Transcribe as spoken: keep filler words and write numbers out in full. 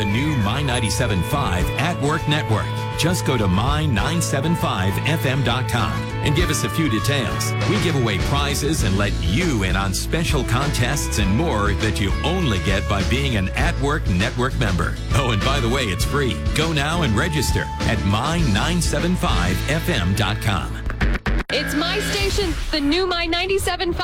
the new My ninety-seven point five At Work Network. Just go to my nine seven five f m dot com and give us a few details. We give away prizes and let you in on special contests and more that you only get by being an At Work Network member. Oh, and by the way, it's free. Go now and register at my nine seven five f m dot com. It's my station, the new My ninety-seven point five.